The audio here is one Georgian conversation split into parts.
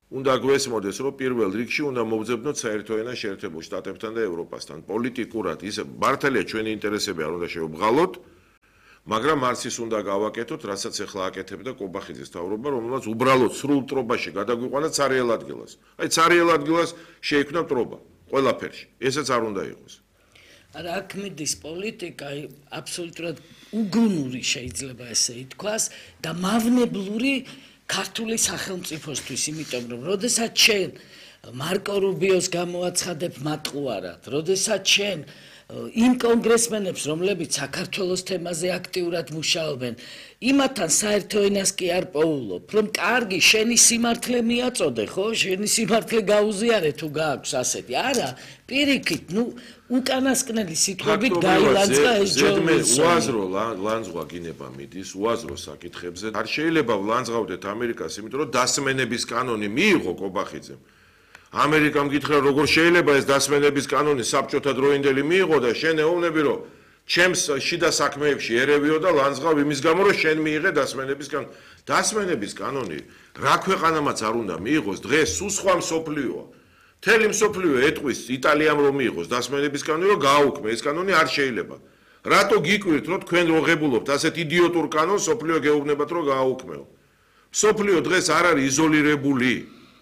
უნდა გვესმოდეს, რომ პირველ რიგში უნდა მოვძებნოთ საერთო ენა შეერთებულ შტატებთან და ევროპასთან. პოლიტიკურად ის მართალია ჩვენი ინტერესები არ უნდა შევბღალოთ, მაგრამ არც ის უნდა გავაკეთოთ, რასაც ახლა აკეთებდა კობახიძის თავრობა, რომელსაც უბრალოდ სრულ ტრობაში გადაგვიყვანა ცარიელ ადგილას. აი ცარიელ ადგილას შეიქმნა ტრობა ყველაფერში. ესეც არ უნდა იყოს. არა, აქ მიდის პოლიტიკა აბსოლუტურად უგუნური შეიძლება ესე ითქვას და მავნებლური ქართული სახელმწიფოსთვის, იმიტომ რომ როდესაც შენ მარკო რუბიოს გამოაცხადებ მატყუარად, როდესაც შენ იმ კონგრესმენებს, რომლებიც საქართველოს თემაზე აქტიურად მუშაობენ, იმათთან საერთო ენას კი არ პოულობ, რომ კარგი, შენი სიმართლე მიაწოდე, ხო? შენი სიმართლე გაუზიარე თუ გააქვს ასეთი. არა, პირიქით, უკანასკნელი სიტყვებით გაილანძღა ეს ჯოულსონი. უაზრო ლანძღვა გინება მიდის, უაზრო საკითხებზე. არ შეიძლება ვლანძღავდეთ ამერიკას, იმიტომ რომ დასმენების კანონი მიიღო კობახიძემ. ამერიკამ გითხრა, როგორ შეიძლება ეს დასმენების კანონი საბჭოთა დროინდელი მიიღო და შენ ეუბნები, რომ ჩემს შიდა საქმეებში ერევიო და ლანძღავ იმის გამო, რომ შენ მიიღე დასმენების კანონი. დასმენების კანონი რა ქვეყანამაც არ უნდა მიიღოს, დღეს სულ სხვა მსოფლიოა. მთელი მსოფლიო ეტყვის იტალიამ რომ მიიღოს დასმენების კანონი, რომ გააუქმე, ეს კანონი არ შეიძლება. რატო გიკვირთ, რომ თქვენ რო ღებულობთ ასეთ იდიოტურ კანონს, მსოფლიო გეუბნებათ, რომ გააუქმეო. მსოფლიო დღეს არ არის იზოლირებული.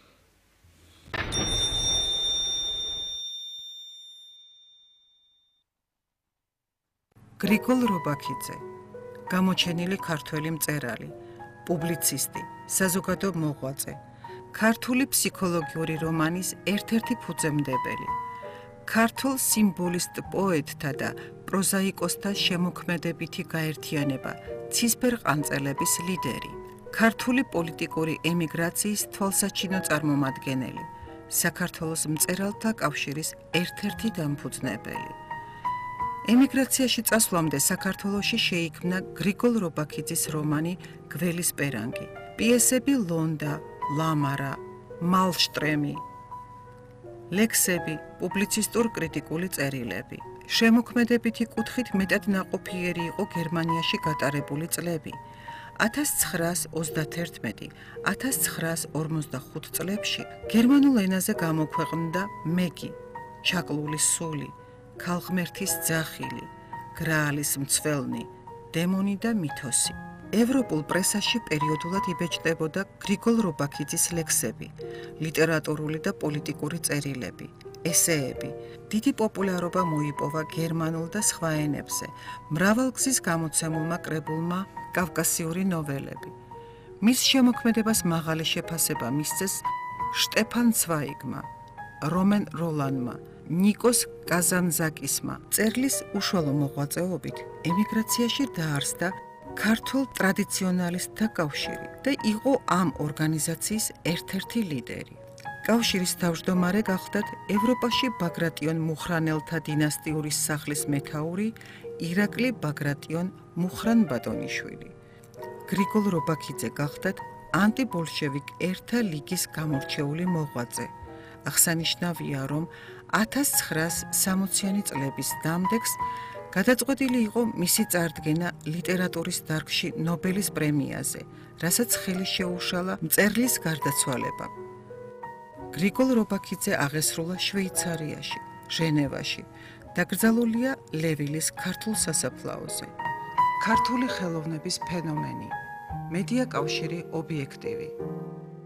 გრიგოლ რობაქიძე, გამოჩენილი ქართველი მწერალი, პუბლიცისტი, საზოგადო მოღვაწე, ქართული ფსიქოლოგიური რომანის ერთ-ერთი ფუძემდებელი, ქართულ სიმბოლისტ პოეტთა და პროზაიკოსთა შემოქმედებითი გაერთიანება, ცისფერყანწელების ლიდერი, ქართული პოლიტიკური ემიგრაციის თვალსაჩინო წარმომადგენელი, საქართველოს მწერალთა კავშირის ერთ-ერთი დამფუძნებელი. ემიგრაციაში წასვლამდე საქართველოში შეიქმნა გრიგოლ რობაქიძის რომანი გველის პერანგი, პიესები ლონდა, ლამარა, მალშტრემი, ლექსები, პუბლიცისტურ-კრიტიკული წერილები. შემოქმედებითი კუთხით მეტად ნაყოფიერი იყო გერმანიაში გატარებული წლები. 1931-1945 წლებში გერმანულ ენაზე გამოქვეყნდა მეგი, ჩაკლული სული, ქალღმერთის ძახილი, გრაალის მცველნი, დემონი და მითოსი. ევროპულ პრესაში პერიოდულად იბეჭდებოდა გრიგოლ რობაქიძის ლექსები, ლიტერატურული და პოლიტიკური წერილები, ესეები. დიდი პოპულარობა მოიპოვა გერმანულ და სხვა ენებზე, მრავალგზის გამოცემულმა კრებულმა კავკასიური ნოველები. მის შემოქმედებას მაღალი შეფასება მისცეს შტეფან ცვაიგმა, რომენ როლანმა, ნიკოს კაზანძაკისმა. მწერლის უშუალო მოღვაწეობით ემიგრაციაში დაარსდა ქართულ ტრადიციონალისტთა კავშირი და იყო ამ ორგანიზაციის ერთ-ერთი ლიდერი. კავშირის თავმჯდომარე გახლდათ ევროპაში ბაგრატიონ მუხრანელთა დინასტიური სახლის მეთაური ირაკლი ბაგრატიონ მუხრან-ბატონიშვილი. გრიგოლ რობაქიძე გახლდათ ანტიბოლშევიკ ერთა ლიგის გამორჩეული მოღვაწე. აღსანიშნავია, რომ 1960-იანი წლების დამდეგს გადაწყვეტილი იყო მისი წარდგენა ლიტერატურის დარგში ნობელის პრემიაზე, რასაც ხელი შეუშალა მწერლის გარდაცვალებამ. გრიგოლ რობაქიძე აღესრულა შვეიცარიაში, ჟენევაში, დაკრძალულია ლევილის ქართულ სასაფლაოზე. ქართული ხელოვნების ფენომენი, მედია კავშირი ობიექტივი.